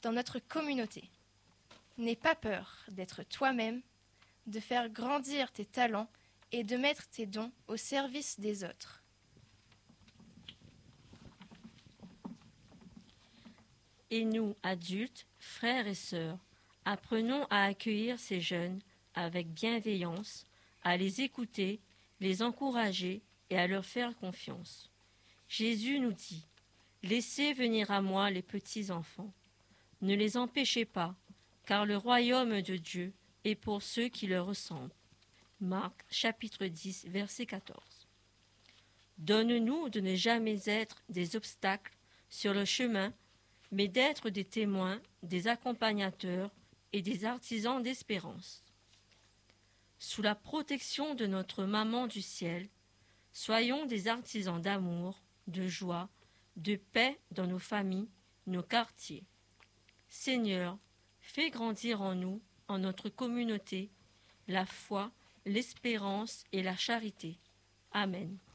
dans notre communauté. N'aie pas peur d'être toi-même, de faire grandir tes talents et de mettre tes dons au service des autres. Et nous, adultes, frères et sœurs, apprenons à accueillir ces jeunes avec bienveillance, à les écouter, les encourager et à leur faire confiance. Jésus nous dit « Laissez venir à moi les petits enfants. Ne les empêchez pas, car le royaume de Dieu est pour ceux qui leur ressemblent. » Marc, chapitre 10, verset 14. Donne-nous de ne jamais être des obstacles sur le chemin, mais d'être des témoins, des accompagnateurs et des artisans d'espérance. Sous la protection de notre Maman du ciel, soyons des artisans d'amour, de joie, de paix dans nos familles, nos quartiers. Seigneur, fais grandir en nous, en notre communauté, la foi, l'espérance et la charité. Amen.